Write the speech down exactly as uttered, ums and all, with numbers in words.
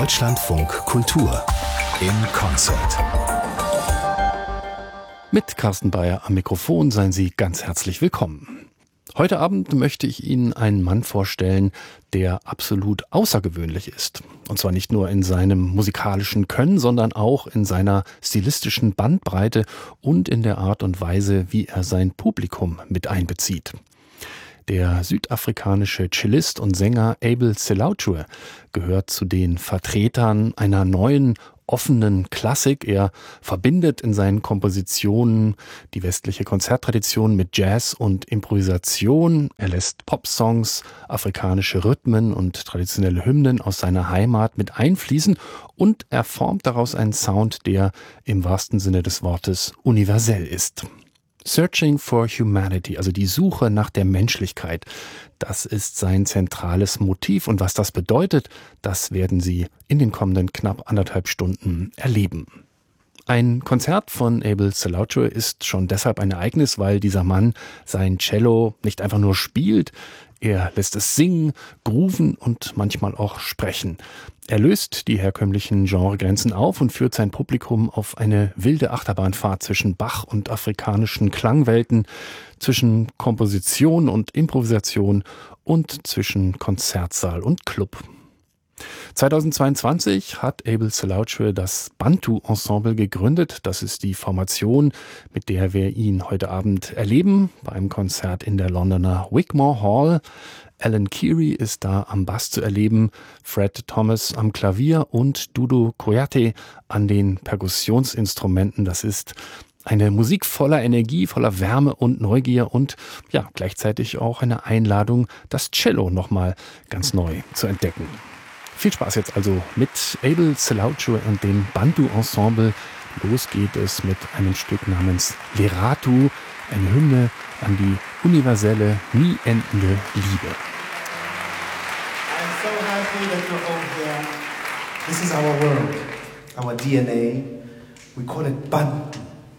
Deutschlandfunk Kultur in Concert. Mit Carsten Beyer am Mikrofon seien Sie ganz herzlich willkommen. Heute Abend möchte ich Ihnen einen Mann vorstellen, der absolut außergewöhnlich ist. Und zwar nicht nur in seinem musikalischen Können, sondern auch in seiner stilistischen Bandbreite und in der Art und Weise, wie er sein Publikum mit einbezieht. Der südafrikanische Cellist und Sänger Abel Selautswe gehört zu den Vertretern einer neuen, offenen Klassik. Er verbindet in seinen Kompositionen die westliche Konzerttradition mit Jazz und Improvisation. Er lässt Popsongs, afrikanische Rhythmen und traditionelle Hymnen aus seiner Heimat mit einfließen und er formt daraus einen Sound, der im wahrsten Sinne des Wortes universell ist. Searching for Humanity, also die Suche nach der Menschlichkeit, das ist sein zentrales Motiv. Und was das bedeutet, das werden Sie in den kommenden knapp anderthalb Stunden erleben. Ein Konzert von Abel Selautswe ist schon deshalb ein Ereignis, weil dieser Mann sein Cello nicht einfach nur spielt, er lässt es singen, grooven und manchmal auch sprechen. Er löst die herkömmlichen Genregrenzen auf und führt sein Publikum auf eine wilde Achterbahnfahrt zwischen Bach und afrikanischen Klangwelten, zwischen Komposition und Improvisation und zwischen Konzertsaal und Club. zweitausendzweiundzwanzig hat Abel Selautswe das Bantu Ensemble gegründet. Das ist die Formation, mit der wir ihn heute Abend erleben, beim Konzert in der Londoner Wigmore Hall. Alan Keary ist da am Bass zu erleben, Fred Thomas am Klavier und Dudu Koyate an den Perkussionsinstrumenten. Das ist eine Musik voller Energie, voller Wärme und Neugier und ja, gleichzeitig auch eine Einladung, das Cello nochmal ganz neu zu entdecken. Viel Spaß jetzt also mit Abel Selautswe und dem Bantu Ensemble. Los geht es mit einem Stück namens Leratu, eine Hymne an die universelle, nie endende Liebe. I'm so happy that you're all here. This is our world, our D N A. We call it Bantu.